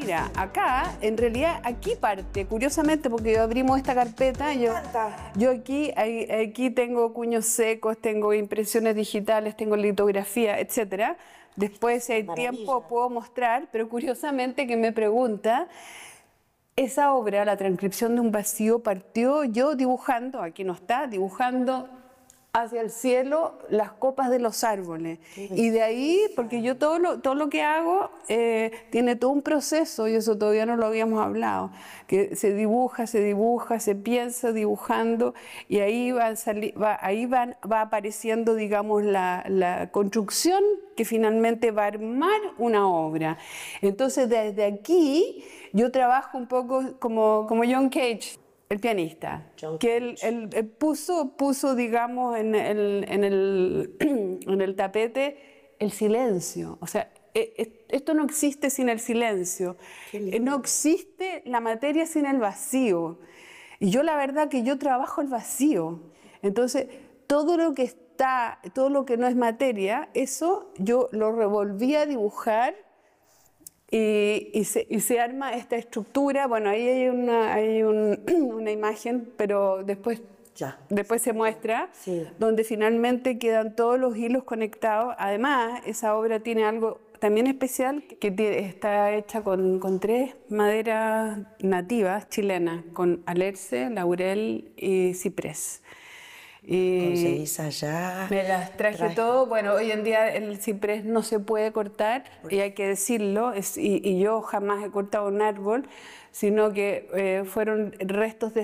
Mira, acá, en realidad, aquí parte, curiosamente, porque abrimos esta carpeta, yo aquí tengo cuños secos, tengo impresiones digitales, tengo litografía, etcétera. Después, si hay tiempo, puedo mostrar, pero curiosamente que me pregunta, esa obra, La transcripción de un vacío, partió yo dibujando, aquí no está, dibujando hacia el cielo las copas de los árboles. Y de ahí, porque yo todo lo que hago tiene todo un proceso, y eso todavía no lo habíamos hablado, que se dibuja, se piensa dibujando, y ahí va apareciendo, digamos, la construcción que finalmente va a armar una obra. Entonces, desde aquí, yo trabajo un poco como John Cage, el pianista, que él puso, digamos, en el tapete el silencio. O sea, esto no existe sin el silencio. No existe la materia sin el vacío. Y yo la verdad que yo trabajo el vacío. Entonces, todo lo que no es materia, eso yo lo revolví a dibujar. Y se arma esta estructura. Bueno, ahí hay una imagen, pero después se muestra, donde finalmente quedan todos los hilos conectados. Además, esa obra tiene algo también especial, que está hecha con 3 maderas nativas chilenas, con alerce, laurel y ciprés. ¿Conseguís allá? Me las traje todo. Bueno, hoy en día el ciprés no se puede cortar, y hay que decirlo, y yo jamás he cortado un árbol, sino que fueron restos de